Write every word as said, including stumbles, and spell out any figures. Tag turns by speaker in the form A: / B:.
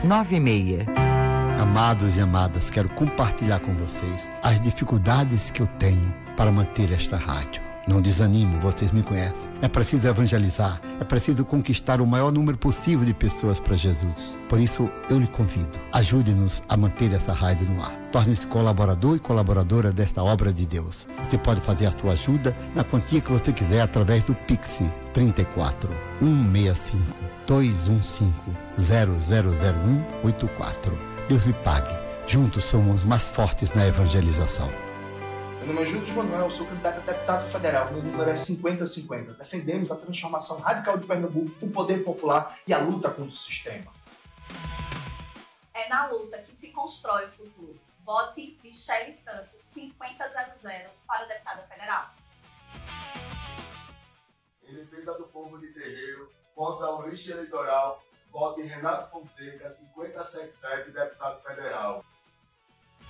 A: nove seis.
B: Amados e amadas, quero compartilhar com vocês as dificuldades que eu tenho para manter esta rádio. Não desanimo, vocês me conhecem. É preciso evangelizar, é preciso conquistar o maior número possível de pessoas para Jesus. Por isso, eu lhe convido, ajude-nos a manter essa rádio no ar. Torne-se colaborador e colaboradora desta obra de Deus. Você pode fazer a sua ajuda na quantia que você quiser através do Pix trinta e quatro, cento e sessenta e cinco, duzentos e quinze, zero zero zero um oito quatro. Deus lhe pague. Juntos somos mais fortes na evangelização.
C: Meu nome é Júlio Manuel, sou candidato a deputado federal. Meu número é cinquenta cinquenta. Defendemos a transformação radical de Pernambuco, o poder popular e a luta contra o sistema.
D: É na luta que se constrói o futuro. Vote Michele Santos, cinquenta zero zero, para deputada federal.
E: Em defesa do povo de Terreiro, contra o lixo eleitoral, vote Renato Fonseca, cinquenta setenta e sete, deputado federal.